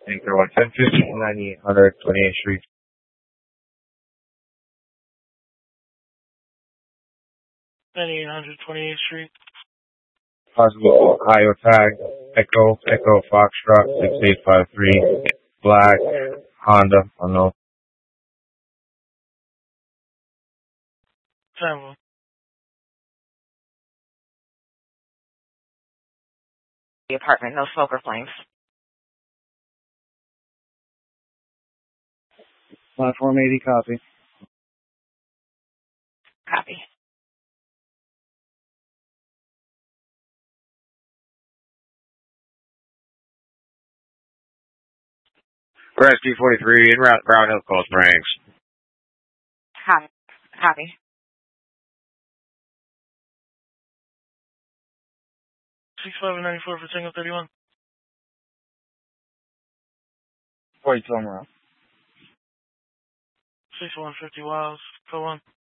Anchor 11050, 9800 28th Street. 28th Street. Possible Ohio tag, Echo Foxtrot 6853, black, Honda, unknown. Tampa. The apartment, no smoke or flames. Platform 80, copy. Copy. Rescue 43 in Brown Hill, Cold Springs. Copy. $6,594 for Tango 31. 42 on route. 6150 Wiles, code 1.